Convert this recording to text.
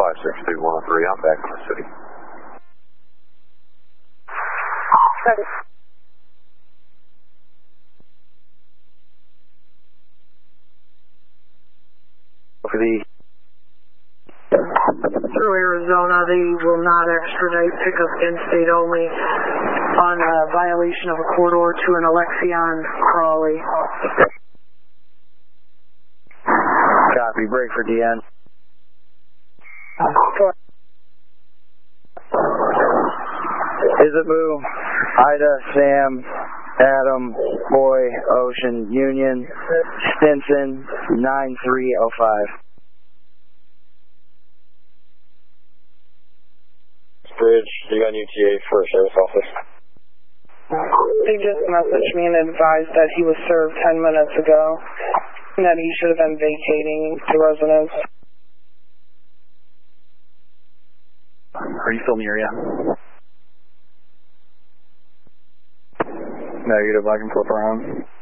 56213, I'm back in the city. For the through Arizona, they will not extradite, pick up in-state only on a violation of a court order to an Alexion Crawley. Copy, break for DN. Is it Moo? Ida, Sam, Adam, Boy, Ocean, Union, Stinson, 9305. Bridge, you got an UTA for service office. They just messaged me and advised that he was served 10 minutes ago and that he should have been vacating the residence. Are you still in the area? Negative, I can flip around.